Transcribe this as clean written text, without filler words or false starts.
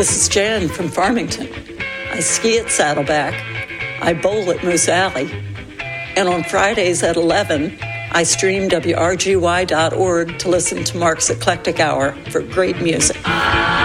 This is Jan from Farmington. I ski at Saddleback. I bowl at Moose Alley. And on Fridays at 11, I stream WRGY.org to listen to Mark's Eclectic Hour for great music.